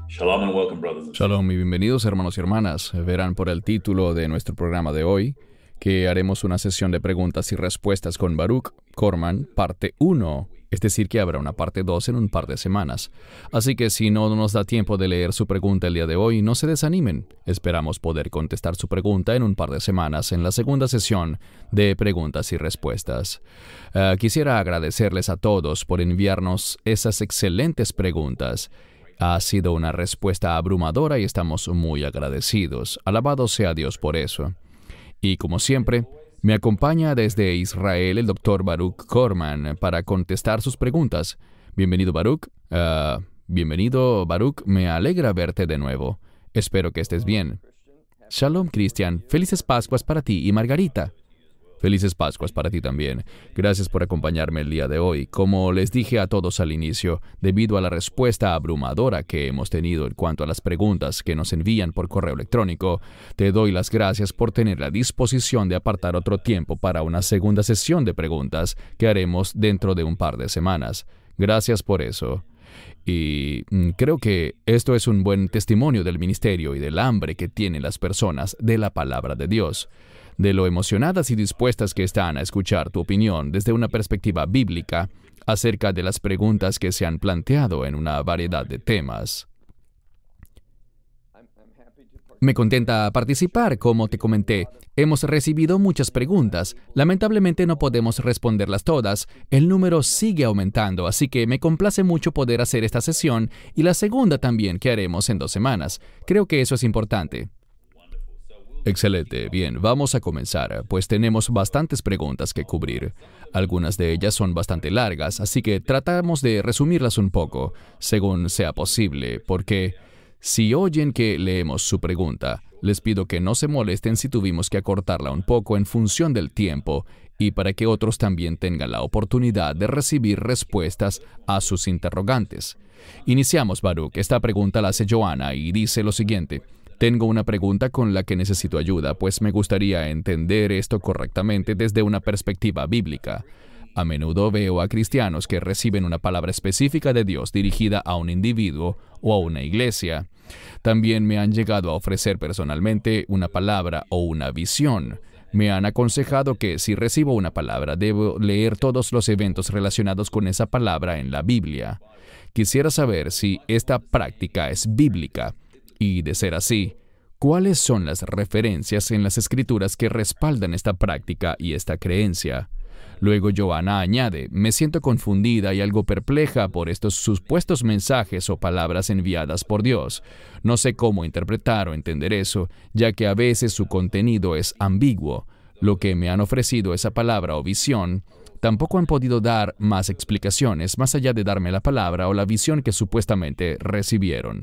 Shalom and welcome, brothers and sisters. Shalom y bienvenidos hermanos y hermanas. Verán por el título de nuestro programa de hoy que haremos una sesión de preguntas y respuestas con Baruch Corman, parte 1. Es decir, que habrá una parte 2 en un par de semanas. Así que si no nos da tiempo de leer su pregunta el día de hoy, no se desanimen. Esperamos poder contestar su pregunta en un par de semanas en la segunda sesión de preguntas y respuestas. Quisiera agradecerles a todos por enviarnos esas excelentes preguntas. Ha sido una respuesta abrumadora y estamos muy agradecidos. Alabado sea Dios por eso. Y como siempre, me acompaña desde Israel el Dr. Baruch Corman para contestar sus preguntas. Bienvenido, Baruch. Bienvenido, Baruch. Me alegra verte de nuevo. Espero que estés bien. Shalom, Cristian. Felices Pascuas para ti y Margarita. Felices Pascuas para ti también. Gracias por acompañarme el día de hoy. Como les dije a todos al inicio, debido a la respuesta abrumadora que hemos tenido en cuanto a las preguntas que nos envían por correo electrónico, te doy las gracias por tener la disposición de apartar otro tiempo para una segunda sesión de preguntas que haremos dentro de un par de semanas. Gracias por eso. Y creo que esto es un buen testimonio del ministerio y del hambre que tienen las personas de la palabra de Dios, de lo emocionadas y dispuestas que están a escuchar tu opinión desde una perspectiva bíblica acerca de las preguntas que se han planteado en una variedad de temas. Me contenta participar, como te comenté. Hemos recibido muchas preguntas. Lamentablemente no podemos responderlas todas. El número sigue aumentando, así que me complace mucho poder hacer esta sesión y la segunda también que haremos en 2 semanas. Creo que eso es importante. Excelente. Bien, vamos a comenzar, pues tenemos bastantes preguntas que cubrir. Algunas de ellas son bastante largas, así que tratamos de resumirlas un poco, según sea posible, porque si oyen que leemos su pregunta, les pido que no se molesten si tuvimos que acortarla un poco en función del tiempo y para que otros también tengan la oportunidad de recibir respuestas a sus interrogantes. Iniciamos, Baruch. Esta pregunta la hace Joana y dice lo siguiente. Tengo una pregunta con la que necesito ayuda, pues me gustaría entender esto correctamente desde una perspectiva bíblica. A menudo veo a cristianos que reciben una palabra específica de Dios dirigida a un individuo o a una iglesia. También me han llegado a ofrecer personalmente una palabra o una visión. Me han aconsejado que si recibo una palabra, debo leer todos los eventos relacionados con esa palabra en la Biblia. Quisiera saber si esta práctica es bíblica. Y de ser así, ¿cuáles son las referencias en las Escrituras que respaldan esta práctica y esta creencia? Luego Joana añade, me siento confundida y algo perpleja por estos supuestos mensajes o palabras enviadas por Dios. No sé cómo interpretar o entender eso, ya que a veces su contenido es ambiguo. Lo que me han ofrecido esa palabra o visión, tampoco han podido dar más explicaciones más allá de darme la palabra o la visión que supuestamente recibieron.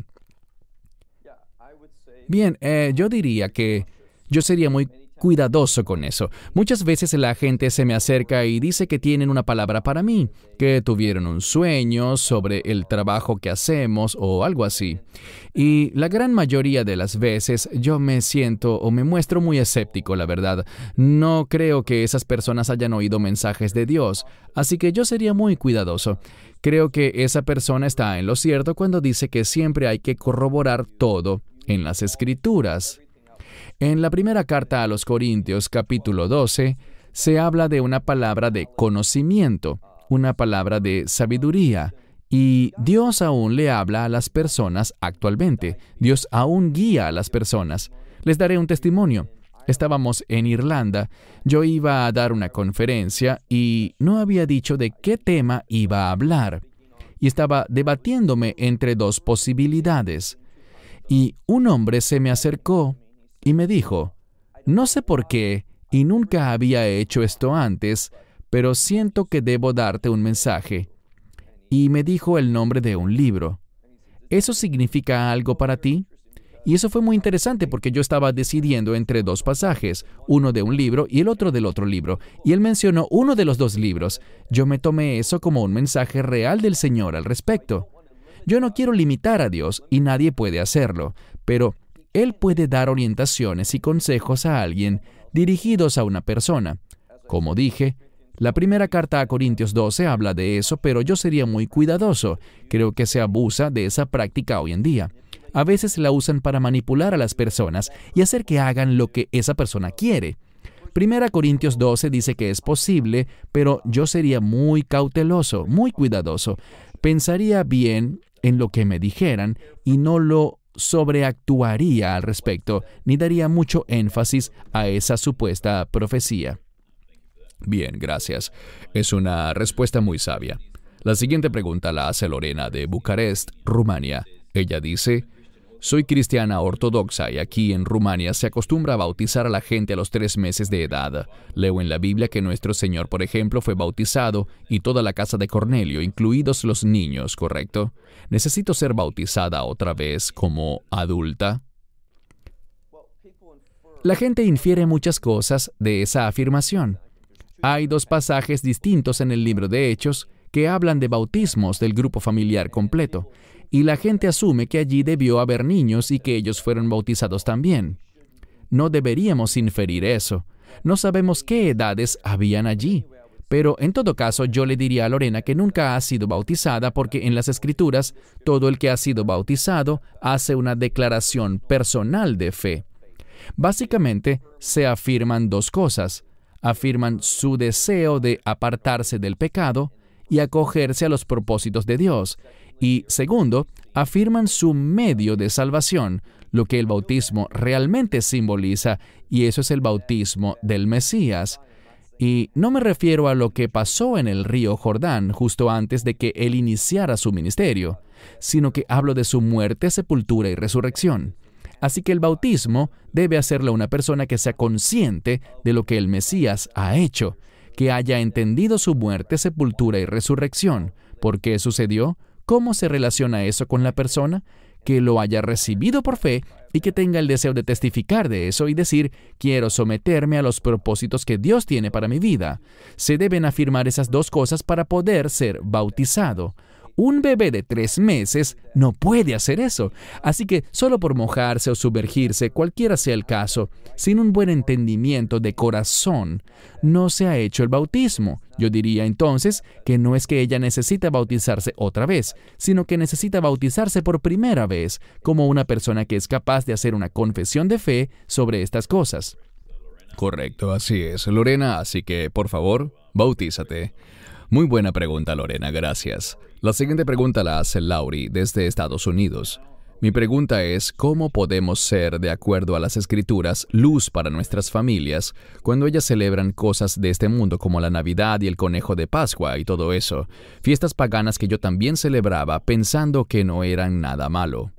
Bien, yo diría que yo sería muy cuidadoso con eso. Muchas veces la gente se me acerca y dice que tienen una palabra para mí, que tuvieron un sueño sobre el trabajo que hacemos o algo así. Y la gran mayoría de las veces yo me siento o me muestro muy escéptico, la verdad. No creo que esas personas hayan oído mensajes de Dios, así que yo sería muy cuidadoso. Creo que esa persona está en lo cierto cuando dice que siempre hay que corroborar todo en las Escrituras. En la primera carta a los Corintios, capítulo 12, se habla de una palabra de conocimiento, una palabra de sabiduría, y Dios aún le habla a las personas actualmente. Dios aún guía a las personas. Les daré un testimonio. Estábamos en Irlanda, yo iba a dar una conferencia y no había dicho de qué tema iba a hablar, y estaba debatiéndome entre 2 posibilidades. Y un hombre se me acercó y me dijo, no sé por qué, y nunca había hecho esto antes, pero siento que debo darte un mensaje. Y me dijo el nombre de un libro. ¿Eso significa algo para ti? Y eso fue muy interesante porque yo estaba decidiendo entre 2 pasajes, uno de un libro y el otro del otro libro, y él mencionó uno de los 2 libros. Yo me tomé eso como un mensaje real del Señor al respecto. Yo no quiero limitar a Dios y nadie puede hacerlo, pero Él puede dar orientaciones y consejos a alguien dirigidos a una persona. Como dije, la primera carta a Corintios 12 habla de eso, pero yo sería muy cuidadoso. Creo que se abusa de esa práctica hoy en día. A veces la usan para manipular a las personas y hacer que hagan lo que esa persona quiere. 1 Corintios 12 dice que es posible, pero yo sería muy cauteloso, muy cuidadoso. Pensaría bien en lo que me dijeran y no lo sobreactuaría al respecto, ni daría mucho énfasis a esa supuesta profecía. Bien, gracias. Es una respuesta muy sabia. La siguiente pregunta la hace Lorena de Bucarest, Rumania. Ella dice: soy cristiana ortodoxa y aquí en Rumania se acostumbra a bautizar a la gente a los 3 meses de edad. Leo en la Biblia que nuestro Señor, por ejemplo, fue bautizado y toda la casa de Cornelio, incluidos los niños, ¿correcto? ¿Necesito ser bautizada otra vez como adulta? La gente infiere muchas cosas de esa afirmación. Hay 2 pasajes distintos en el libro de Hechos que hablan de bautismos del grupo familiar completo, y la gente asume que allí debió haber niños y que ellos fueron bautizados también. No deberíamos inferir eso. No sabemos qué edades habían allí. Pero en todo caso, yo le diría a Lorena que nunca ha sido bautizada porque en las Escrituras, todo el que ha sido bautizado hace una declaración personal de fe. Básicamente, se afirman 2 cosas. Afirman su deseo de apartarse del pecado y acogerse a los propósitos de Dios. Y segundo, afirman su medio de salvación, lo que el bautismo realmente simboliza, y eso es el bautismo del Mesías. Y no me refiero a lo que pasó en el río Jordán justo antes de que él iniciara su ministerio, sino que hablo de su muerte, sepultura y resurrección. Así que el bautismo debe hacerlo una persona que sea consciente de lo que el Mesías ha hecho, que haya entendido su muerte, sepultura y resurrección. ¿Por qué sucedió? ¿Cómo se relaciona eso con la persona? Que lo haya recibido por fe y que tenga el deseo de testificar de eso y decir: quiero someterme a los propósitos que Dios tiene para mi vida. Se deben afirmar esas 2 cosas para poder ser bautizado. Un bebé de 3 meses no puede hacer eso. Así que solo por mojarse o sumergirse, cualquiera sea el caso, sin un buen entendimiento de corazón, no se ha hecho el bautismo. Yo diría entonces que no es que ella necesita bautizarse otra vez, sino que necesita bautizarse por primera vez, como una persona que es capaz de hacer una confesión de fe sobre estas cosas. Correcto, así es, Lorena, así que, por favor, bautízate. Muy buena pregunta, Lorena, gracias. La siguiente pregunta la hace Laurie desde Estados Unidos. Mi pregunta es: ¿cómo podemos ser, de acuerdo a las Escrituras, luz para nuestras familias cuando ellas celebran cosas de este mundo como la Navidad y el conejo de Pascua y todo eso? Fiestas paganas que yo también celebraba pensando que no eran nada malo.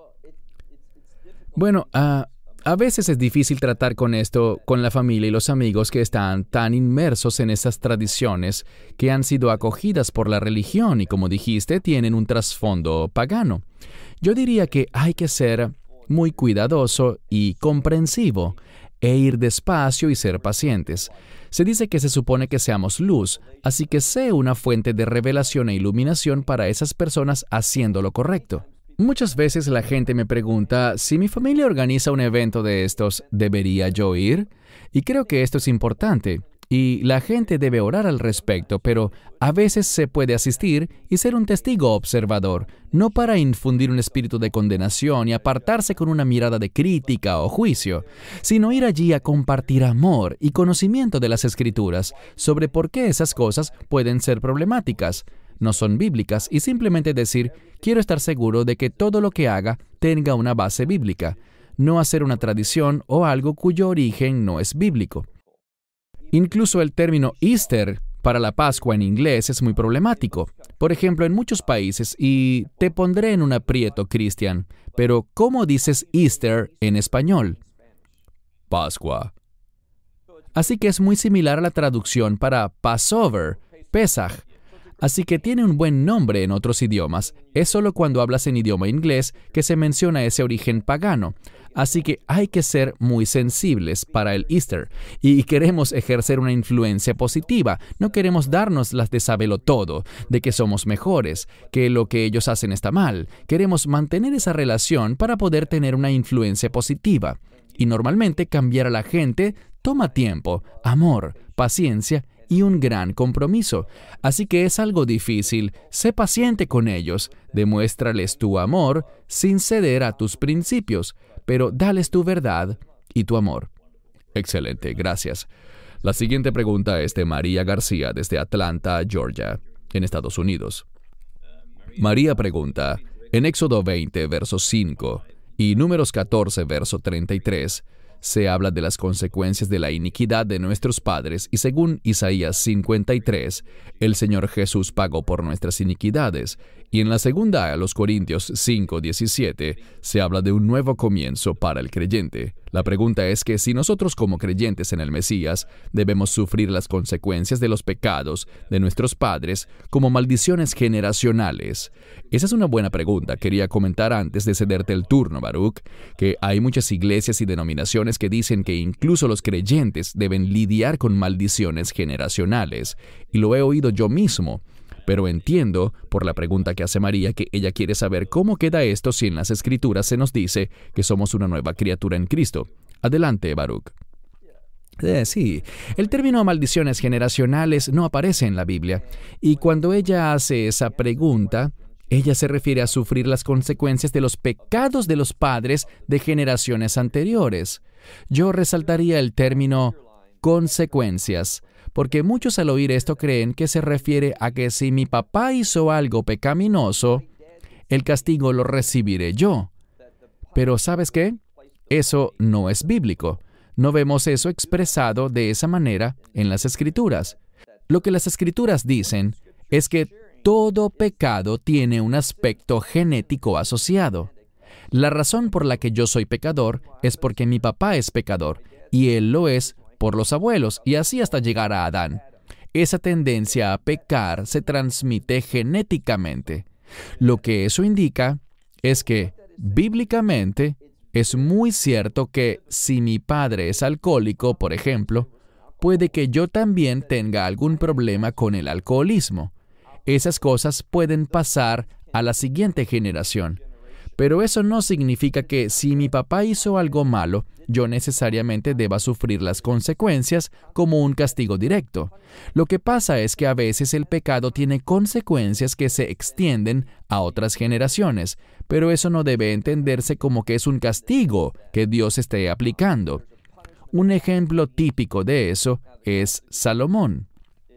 Bueno, a veces es difícil tratar con esto con la familia y los amigos que están tan inmersos en esas tradiciones que han sido acogidas por la religión y, como dijiste, tienen un trasfondo pagano. Yo diría que hay que ser muy cuidadoso y comprensivo e ir despacio y ser pacientes. Se dice que se supone que seamos luz, así que sé una fuente de revelación e iluminación para esas personas haciendo lo correcto. Muchas veces la gente me pregunta: si mi familia organiza un evento de estos, ¿debería yo ir? Y creo que esto es importante, y la gente debe orar al respecto, pero a veces se puede asistir y ser un testigo observador, no para infundir un espíritu de condenación y apartarse con una mirada de crítica o juicio, sino ir allí a compartir amor y conocimiento de las Escrituras sobre por qué esas cosas pueden ser problemáticas, no son bíblicas, y simplemente decir: quiero estar seguro de que todo lo que haga tenga una base bíblica, no hacer una tradición o algo cuyo origen no es bíblico. Incluso el término Easter para la Pascua en inglés es muy problemático. Por ejemplo, en muchos países, y te pondré en un aprieto, Christian, pero ¿cómo dices Easter en español? Pascua. Así que es muy similar a la traducción para Passover, Pesach. Así que tiene un buen nombre en otros idiomas. Es solo cuando hablas en idioma inglés que se menciona ese origen pagano. Así que hay que ser muy sensibles para el Easter. Y queremos ejercer una influencia positiva. No queremos darnos las de sabelotodo, de que somos mejores, que lo que ellos hacen está mal. Queremos mantener esa relación para poder tener una influencia positiva. Y normalmente cambiar a la gente toma tiempo, amor, paciencia y un gran compromiso. Así que es algo difícil. Sé paciente con ellos. Demuéstrales tu amor sin ceder a tus principios, pero dales tu verdad y tu amor. Excelente, gracias. La siguiente pregunta es de María García desde Atlanta, Georgia, en Estados Unidos. María pregunta, en Éxodo 20, verso 5 y Números 14, verso 33, se habla de las consecuencias de la iniquidad de nuestros padres y según Isaías 53, el Señor Jesús pagó por nuestras iniquidades. Y en la segunda a los Corintios 5:17 se habla de un nuevo comienzo para el creyente. La pregunta es que si nosotros como creyentes en el Mesías debemos sufrir las consecuencias de los pecados de nuestros padres como maldiciones generacionales. Esa es una buena pregunta. Quería comentar antes de cederte el turno, Baruch, que hay muchas iglesias y denominaciones que dicen que incluso los creyentes deben lidiar con maldiciones generacionales. Y lo he oído yo mismo. Pero entiendo, por la pregunta que hace María, que ella quiere saber cómo queda esto si en las Escrituras se nos dice que somos una nueva criatura en Cristo. Adelante, Baruch. Sí, el término maldiciones generacionales no aparece en la Biblia. Y cuando ella hace esa pregunta, ella se refiere a sufrir las consecuencias de los pecados de los padres de generaciones anteriores. Yo resaltaría el término consecuencias, porque muchos al oír esto creen que se refiere a que si mi papá hizo algo pecaminoso, el castigo lo recibiré yo. Pero ¿sabes qué? Eso no es bíblico. No vemos eso expresado de esa manera en las Escrituras. Lo que las Escrituras dicen es que todo pecado tiene un aspecto genético asociado. La razón por la que yo soy pecador es porque mi papá es pecador, y él lo es por los abuelos, y así hasta llegar a Adán. Esa tendencia a pecar se transmite genéticamente. Lo que eso indica es que, bíblicamente, es muy cierto que si mi padre es alcohólico, por ejemplo, puede que yo también tenga algún problema con el alcoholismo. Esas cosas pueden pasar a la siguiente generación. Pero eso no significa que si mi papá hizo algo malo, yo necesariamente deba sufrir las consecuencias como un castigo directo. Lo que pasa es que a veces el pecado tiene consecuencias que se extienden a otras generaciones, pero eso no debe entenderse como que es un castigo que Dios esté aplicando. Un ejemplo típico de eso es Salomón.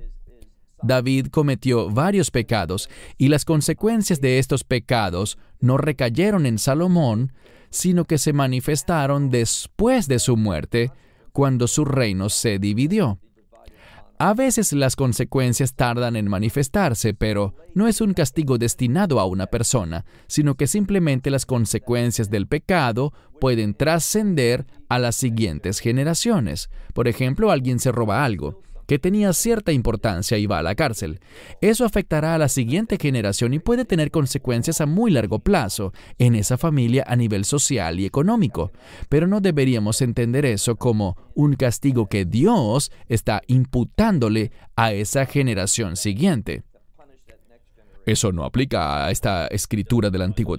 David cometió varios pecados, y las consecuencias de estos pecados no recayeron en Salomón, sino que se manifestaron después de su muerte, cuando su reino se dividió. A veces las consecuencias tardan en manifestarse, pero no es un castigo destinado a una persona, sino que simplemente las consecuencias del pecado pueden trascender a las siguientes generaciones. Por ejemplo, alguien se roba algo que tenía cierta importancia y va a la cárcel. Eso afectará a la siguiente generación y puede tener consecuencias a muy largo plazo en esa familia a nivel social y económico. Pero no deberíamos entender eso como un castigo que Dios está imputándole a esa generación siguiente. Eso no aplica a esta escritura del Antiguo